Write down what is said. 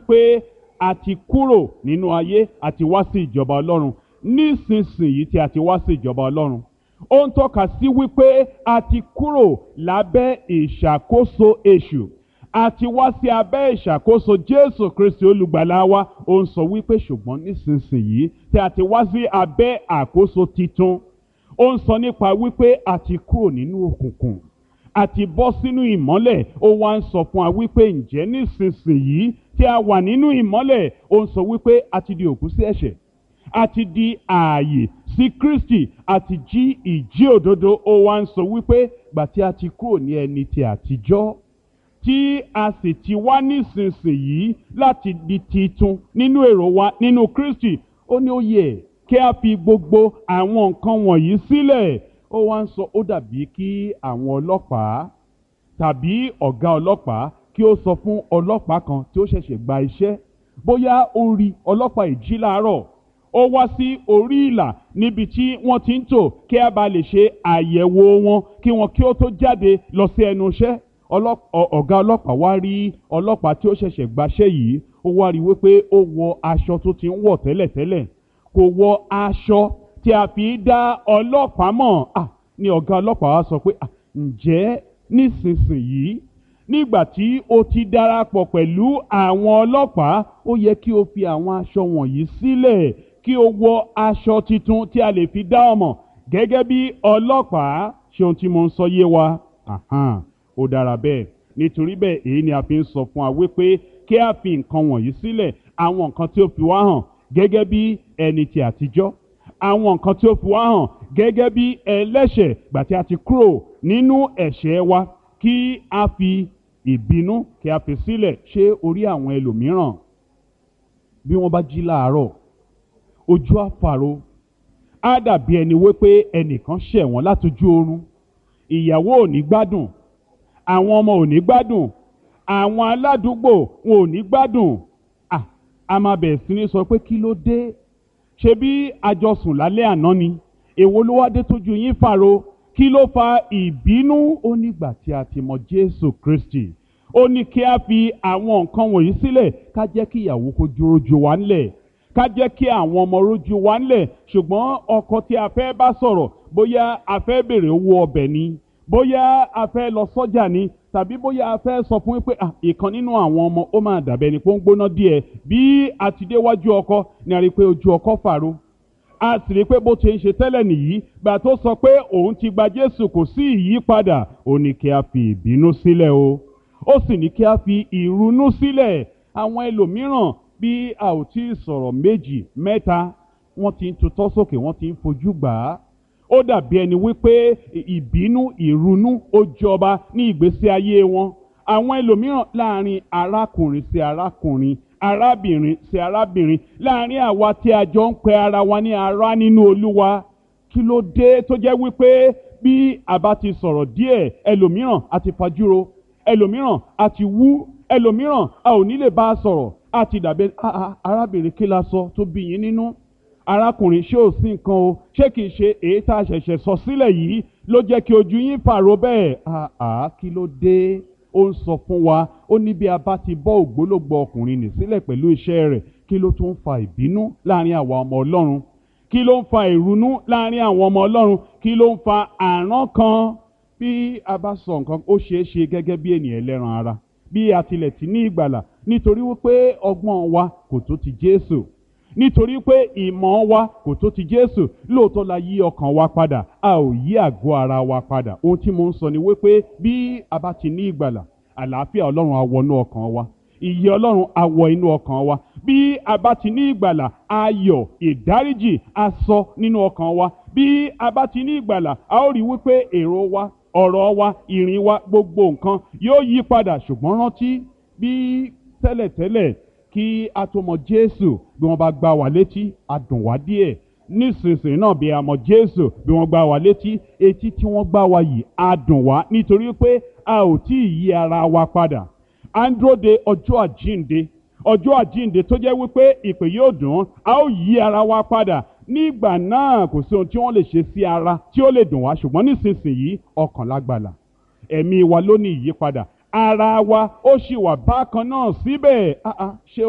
wípé a ti kúrò nínú ayé àti wá sí ìjọba Ọlọ́run. Nísinsìnyí tí a ti wá sí ìjọba Ọlọ́run, ó ń tọ́ka sí wípé a ti kúrò lábẹ́ ìṣàkóso èṣù, a ti wá sí abẹ́ ìṣàkóso Jésù Kristi olùgbàlà wa. Ó ń sọ wípé ṣùgbọ́n nísinsìnyí tí a ti wá sí abẹ́ àkóso titun, ó ń sọ nípa wípé a ti kúrò nínú òkùnkùn, a ti bọ́ sínú ìmọ́lẹ̀. Ó wá ń sọ fún wa wípé ǹjẹ́ nísinsìnyí tí a wà nínú ìmọ́lẹ̀, ó ń sọ wípé a ti di òkú sí ẹ̀ṣẹ̀, a ti di ààyè sí Kristi, a ti jí ìjí òdodo. Ó wá ń sọ wípé gbà tí a ti kúrò ní ẹni ti àtijọ́, tí a sì ti wá nísinsìnyí láti di titun nínú èrò wa nínú Kristi, ó ní ó yẹ kí a fi gbogbo àwọn nǹkan wọ̀nyí sílẹ̀. Ó wá ń sọ ó dàbí kí àwọn ọlọ́pàá tàbí ọ̀gá ọlọ́pàá kí ó sọ fún ọlọ́pàá kan tí ó ṣẹ̀ṣẹ̀ gba iṣẹ́, bóyá ó rí ọlọ́pàá ìjí láàárọ̀, ó wá sí orí ìlà níbi tí wọ́n ti ń tò kí a bá lè ṣe àyẹ̀wò wọn kí wọn kí ó tó jáde lọ sí ẹnu iṣẹ́. Ọ̀gá ọlọ́pàá wá rí ọlọ́pàá tí ó ṣẹ̀ṣẹ̀ gbaṣẹ́ yìí, ó wá rí wípé ó wọ aṣọ tó ti ń wọ̀ tẹ́lẹ̀tẹ́lẹ̀, kò wọ aṣọ tí a fi dá ọlọ́pàá mọ̀. Ni ọ̀gá ọlọ́pàá wá sọ pé ǹjẹ́ nísinsìnyí nígbà tí o ti darapọ̀ pẹ̀lú àwọn ọlọ́pàá, ó yẹ kí o fi àwọn aṣọ wọ̀nyí sílẹ̀ kí o wọ aṣọ titun tí a lè fi dá ọ mọ̀ gẹ́gẹ́ bí ọlọ́pàá. Ṣé ohun tí mo ń sọ yé wa? Ó dára bẹ́ẹ̀. Nítorí bẹ́ẹ̀ èyí ni a fi ń sọ fún wa wípé kí a fi nǹkan wọ̀nyí sílẹ̀, àwọn nǹkan tí ó fi wá hàn gẹ́gẹ́ bí ẹni ti àtijọ́, àwọn nǹkan tí ó fi wá hàn gẹ́gẹ́ bí ẹlẹ́ṣẹ̀ gbà tí a ti kúrò nínú ẹ̀ṣẹ̀ wa, kí a fi ìbínú kí a fi sílẹ̀. Ṣé orí àwọn ẹlòmíràn bí wọ́n bá jí láàárọ̀, ojú àfàrò, á dàbí ẹni wípé ẹnìkan ṣẹ̀ wọ́n látojú oorun. Ìyàwó ò ní gbádùn, àwọn ọmọ ò ní gbádùn, àwọn aládùúgbò wọn ò ní gbádùn. A máa bẹ̀rẹ̀ sí ní sọ pé kí ló dé? Ṣé bí a jọ sùn lálẹ́ àná ni? Èwo ló wá dé tójú yín fàrò? Kí ló fa ìbínú? Ó nígbà tí a ti mọ Jésù Kristi, ó ní kí a fi àwọn nǹkan wọ̀nyí sílẹ̀, ká jẹ́ kí ìyàwó kó rójú wa ńlẹ̀, ká jẹ́ kí àwọn ọmọ rójú wa ńlẹ̀. Ṣùgbọ́n ọkọ tí a fẹ́ bá sọ̀rọ̀, bóyá a fẹ́ bèrè owó ọbẹ̀ ni, bóyá a fẹ́ lọ sọ́jà ni, tàbí bóyá a fẹ́ sọ fún wípé ìkan nínú àwọn ọmọ ó máa dàbẹ́ ni pé ó ń gbóná díẹ̀. Bí a ti déwájú ọkọ ni a rí pé ojú ọkọ fàrò, a sì rí pé bó ti ń ṣe tẹ́lẹ̀ nìyí. Gbà tó sọ pé òun ti gba Jésù, kò sí ìyípadà. Ó ní kí a fi ìbínú sílẹ̀ o, ó sì ní kí a fi ìrunú sílẹ̀. Àwọn ẹlòmíràn bí a ò tí ì sọ̀rọ̀ méjì mẹ́ta, wọ́n ti ń tutọ́ sókè, wọ́n ti ń fojú gbà á. Ó dàbí ẹni wípé ìbínú, ìrunú ó jọba ní ìgbésí ayé wọn. Àwọn ẹlòmíràn láàrin arákùnrin sí arákùnrin, arábìnrin sí arábìnrin, láàrin àwa tí a jọ ń pe ara wa ní ará nínú Olúwa. Kí ló dé tó jẹ́ wípé bí a bá ti sọ̀rọ̀ díẹ̀, ẹlòmíràn a ti fajúro, ẹlòmíràn a ti wú, ẹlòmíràn a ò ní lè bá a sọ̀rọ̀, a ti dàbí arábìnrin kí la sọ tó bí yín nínú? Arákùnrin ṣé ò sí nǹkan o? Ṣé kìí ṣe èyí tá a ṣẹ̀ṣẹ̀ sọ sílẹ̀ yìí ló jẹ́ kí ojú yín fàrò bẹ́ẹ̀? Kí ló dé? Ó ń sọ fún wa, ó ní bí a bá ti bọ́ ògbólógbòó ọkùnrin nì sílẹ̀ pẹ̀lú iṣẹ́ rẹ̀, kí ló tún ń fa ìbínú láàrin àwa ọmọ Ọlọ́run? Kí ló ń fa ìrunú láàrin àwọn ọmọ Ọlọ́run? Kí ló ń fa àrán kan? Bí a bá sọ nǹkan, ó ṣeé ṣe gẹ́gẹ́ bí ènìyàn ẹlẹ́ran ara, bí a tilẹ̀ ti ní ìgbàlà, nítorí wípé ọgbọ́n wa kò tó ti Jésù, nítorí pé ìmọ̀ wa kò tó ti Jésù. Lóòótọ́ la yí ọkàn wa padà, a ò yí àgọ́ ara wa padà. Ohun tí mo ń sọ ni wípé bí a bá ti ní ìgbàlà, àlàáfíà Ọlọ́run á wọnú ọkàn wa, ìyè Ọlọ́run á wọ inú ọkàn wa. Bí a bá ti ní ìgbàlà, ayọ̀, ìdáríjì á sọ nínú ọkàn wa. Bí a bá ti ní ìgbàlà, a ó rí wípé èrò wa, ọ̀rọ̀ wa, ìrìn wa, gbogbo nǹkan yóò yí padà. Ṣùgbọ́n rántí, bí tẹ́lẹ̀tẹ́lẹ̀ kí a tó mọ Jésù, bí wọ́n bá gbá wa létí, a dùn wá díẹ̀. Nísinsìnyí náà bí a mọ Jésù, bí wọ́n gbá wa létí, etí tí wọ́n gbá wa yìí á dùn wá, nítorí pé a ò tí ì yí ara wa padà. À ń dúró de ọjọ́ àjíǹde tó jẹ́ wípé ìpè yóò dùn, a ó yí ara wa padà. Nígbà náà kò sí ohun tí wọ́n lè ṣe sí ara tí ó lè dùn wá. Ṣùgbọ́n nísinsìnyí ọkàn lágbàlà, ẹ̀mí wa ló ní ìyípadà, ara wa ó sì wà bákan náà síbẹ̀. Ṣé